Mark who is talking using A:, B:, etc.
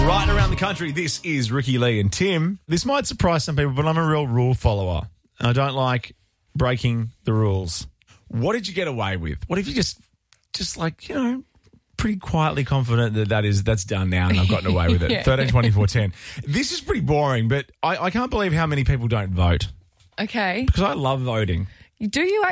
A: Right around the country, this is Ricky Lee and Tim. This might surprise some people, but I'm a real rule follower. I don't like breaking the rules. What did you get away with? What if you just like, pretty quietly confident that's done now and I've gotten away with it?
B: Yeah.
A: 13, 24, 10. This is pretty boring, but I can't believe how many people don't vote
B: Okay.
A: because I love voting.
B: Do you